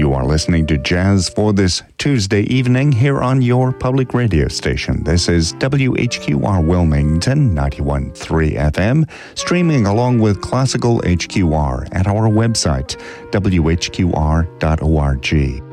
You are listening to Jazz for this Tuesday evening here on your public radio station. This is WHQR Wilmington 91.3 FM, streaming along with Classical HQR at our website, whqr.org.